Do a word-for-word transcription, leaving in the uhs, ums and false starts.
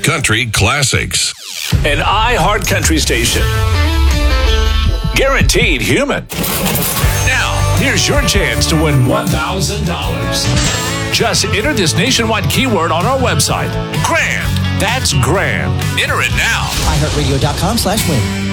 Country classics. An iHeart Country station. Guaranteed human. Now, here's your chance to win one thousand dollars. Just enter this nationwide keyword on our website. Grand. That's grand. Enter it now. iHeartRadio.com slash win.